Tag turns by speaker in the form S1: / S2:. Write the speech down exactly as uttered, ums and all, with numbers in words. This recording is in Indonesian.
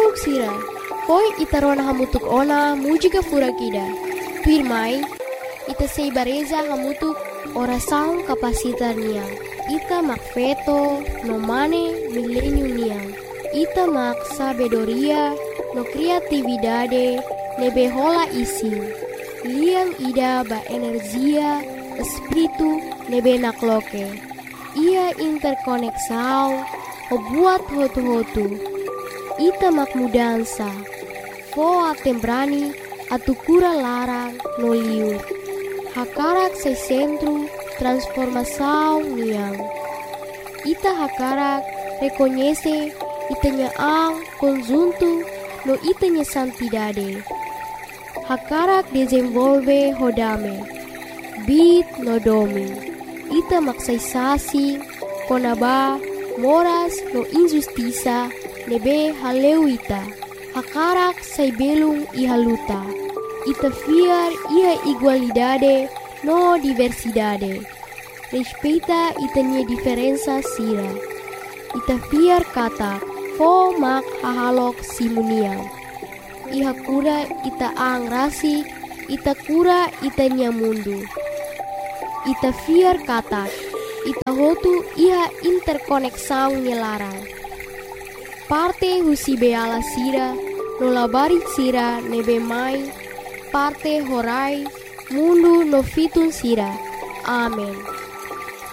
S1: Manuk sira, koi itarona hamutuk ona mujika furakida. Pirmai, ita sei bareza hamutuk orasaun kapasitar niang. Ita mak feto no mane milenium niang. Ita mak sabedoria no kreatividade nebe hola ising. Liang ida ba energia espiritu nebe nakloke. Ia interkoneksau o buat hotu-hotu. Ita mak mudansa. Fo atembrani atukura larang no liur. Hakarak sa sentro transformação niang. Ita hakarak reconhece itanya ang conjunto no itanya santidade. Hakarak desenvolve hodame. Bit no domi. Ita maksaysasi konaba moras no injustiça nebe haleuita. Hakarak say belung ihaluta. Ita fiar ia igualdade no diversidade. Respeita itanya diferença sira. Ita fiar kata fo mak hahalok simuniang. Iha kura ita ang rasi, ita kura itanya mundu. Ita fiar kata ita hotu iha interkoneksau nyelarang. Parte husi beala sira, no labari sira nebe mai, parte horai, mundu no fitun sira. Amen.